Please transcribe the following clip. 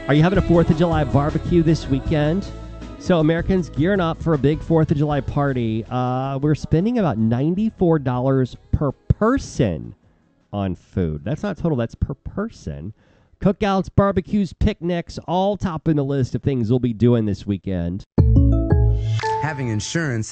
Are you having a 4th of July barbecue this weekend? So Americans gearing up for a big 4th of July party. We're spending about $94 per person on food. That's not total, that's per person. Cookouts, barbecues, picnics, all topping the list of things we'll be doing this weekend. Having insurance